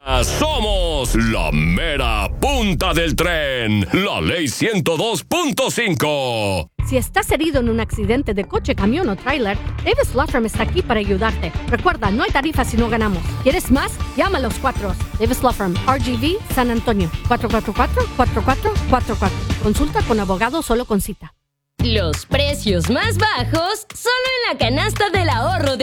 Somos la mera punta del tren, la ley 102.5. Si estás herido en un accidente de coche, camión o tráiler, Davis Law Firm está aquí para ayudarte. Recuerda, no hay tarifa si no ganamos. ¿Quieres más? Llama a los 4. Davis Law Firm, RGV, San Antonio, 444-4444. Consulta con abogado solo con cita. Los precios más bajos solo en la canasta del ahorro de